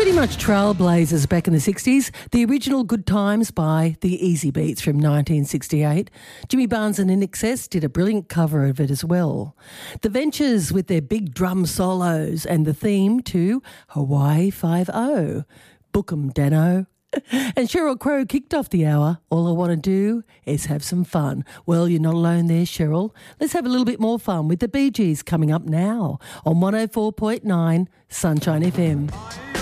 Pretty much trailblazers back in the 60s. The original Good Times by the Easy Beats from 1968. Jimmy Barnes and INXS did a brilliant cover of it as well. The Ventures with their big drum solos and the theme to Hawaii 5-0. Book 'em, Dano. And Sheryl Crow kicked off the hour. All I want to do is have some fun. Well, you're not alone there, Sheryl. Let's have a little bit more fun with the Bee Gees coming up now on 104.9 Sunshine FM.